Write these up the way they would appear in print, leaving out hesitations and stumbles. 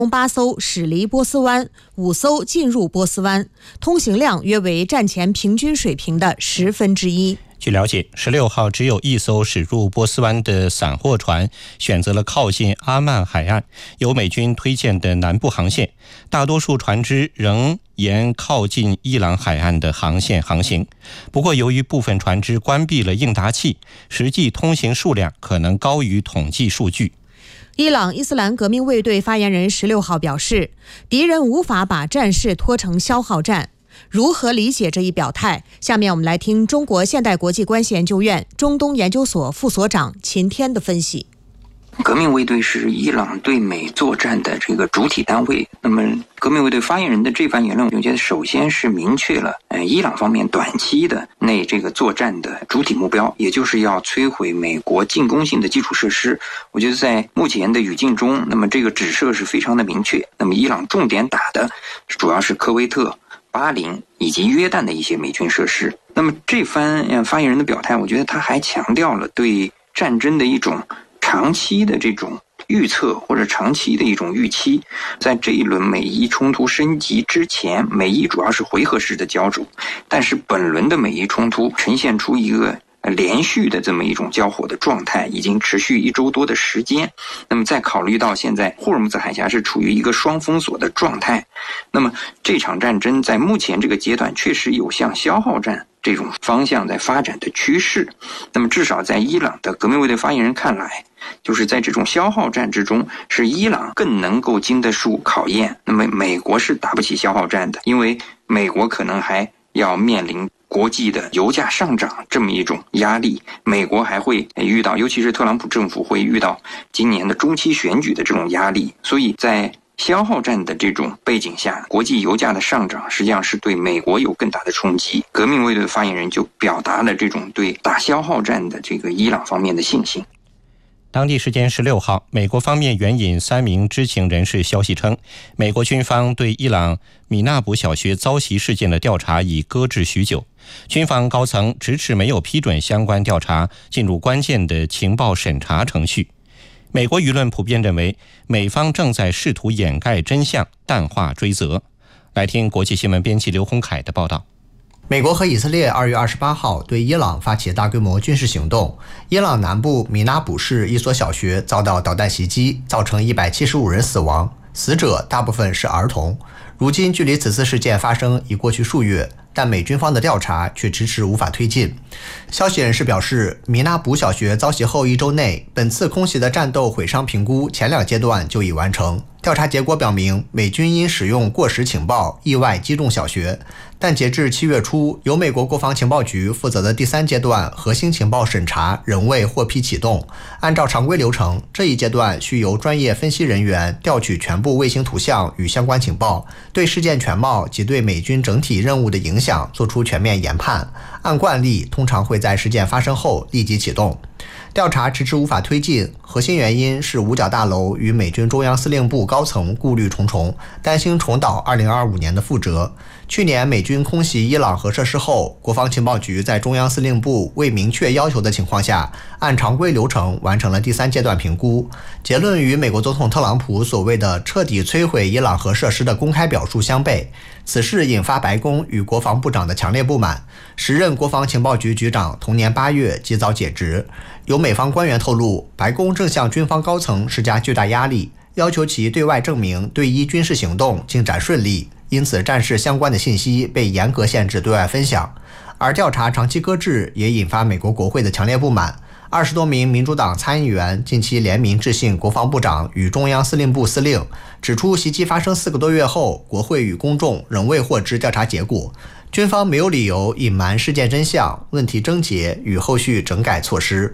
8艘驶离波斯湾，5艘进入波斯湾，通行量约为战前平均水平的1/10。 据了解，16号只有1艘驶入波斯湾的散货船选择了靠近阿曼海岸，由美军推荐的南部航线，大多数船只仍沿靠近伊朗海岸的航线航行。不过，由于部分船只关闭了应答器，实际通行数量可能高于统计数据。 伊朗伊斯兰革命卫队发言人16号表示，敌人无法把战事拖成消耗战。如何理解这一表态？下面我们来听中国现代国际关系研究院中东研究所副所长秦天的分析。 革命卫队是伊朗对美作战的这个主体单位。那么，革命卫队发言人的这番言论，我觉得首先是明确了伊朗方面短期的这个作战的主体目标，也就是要摧毁美国进攻性的基础设施。我觉得在目前的语境中，那么这个指涉是非常的明确。那么，伊朗重点打的主要是科威特、巴林以及约旦的一些美军设施。那么这番发言人的表态，我觉得他还强调了对战争的一种长期的这种预测或者长期的一种预期。在这一轮美伊冲突升级之前，美伊主要是回合式的角逐，但是本轮的美伊冲突呈现出一个连续的这么一种交火的状态，已经持续1周多的时间。那么再考虑到现在霍尔木兹海峡是处于一个双封锁的状态，那么这场战争在目前这个阶段确实有向消耗战这种方向在发展的趋势。那么至少在伊朗的革命卫队发言人看来，就是在这种消耗战之中，是伊朗更能够经得住考验。那么美国是打不起消耗战的，因为美国可能还要面临国际的油价上涨这么一种压力，美国还会遇到，尤其是特朗普政府会遇到今年的中期选举的这种压力。所以在消耗战的这种背景下，国际油价的上涨实际上是对美国有更大的冲击。革命卫队的发言人就表达了这种对打消耗战的这个伊朗方面的信心。 当地时间16号，美国方面援引3名知情人士消息称，美国军方对伊朗米纳卜小学遭袭事件的调查已搁置许久。军方高层迟迟没有批准相关调查进入关键的情报审查程序。美国舆论普遍认为，美方正在试图掩盖真相，淡化追责。来听国际新闻编辑刘洪凯的报道。 美国和以色列2月28号对伊朗发起大规模军事行动，伊朗南部米纳卜市一所小学遭到导弹袭击，造成175人死亡，死者大部分是儿童。如今距离此次事件发生已过去数月，但美军方的调查却迟迟无法推进。消息人士表示，米纳卜小学遭袭后1周内，本次空袭的战斗毁伤评估前2阶段就已完成。调查结果表明，美军因使用过时情报意外击中小学，但截至7月初，由美国国防情报局负责的第3阶段核心情报审查仍未获批启动。按照常规流程，这一阶段需由专业分析人员调取全部卫星图像与相关情报，对事件全貌及对美军整体任务的影响做出全面研判。按惯例，通常会在事件发生后立即启动。调查迟迟无法推进，核心原因是五角大楼与美军中央司令部高层顾虑重重，担心重蹈2025年的覆辙。去年美军空袭伊朗核设施后，国防情报局在中央司令部未明确要求的情况下，按常规流程完成了第3阶段评估，结论与美国总统特朗普所谓的彻底摧毁伊朗核设施的公开表述相悖。此事引发白宫与国防部长的强烈不满，时任国防情报局局长同年8月及早解职。有美方官员透露，白宫正向军方高层施加巨大压力，要求其对外证明对伊军事行动进展顺利，因此战事相关的信息被严格限制对外分享。而调查长期搁置也引发美国国会的强烈不满。20多名民主党参议员近期联名致信国防部长与中央司令部司令，指出袭击发生4个多月后，国会与公众仍未获知调查结果，军方没有理由隐瞒事件真相、问题症结与后续整改措施。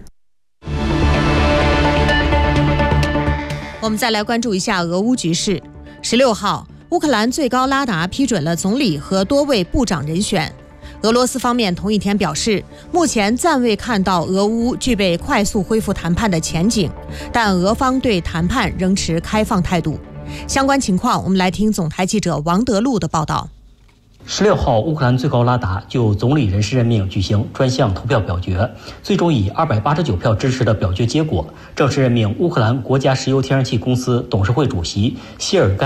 我们再来关注一下俄乌局势。16号，乌克兰最高拉达批准了总理和多位部长人选。俄罗斯方面同一天表示，目前暂未看到俄乌具备快速恢复谈判的前景，但俄方对谈判仍持开放态度。相关情况，我们来听总台记者王德禄的报道。 16号，乌克兰最高拉达就总理人事任命举行专项投票表决，最终以289票支持的表决结果，正式任命乌克兰国家石油天然气公司董事会主席谢尔盖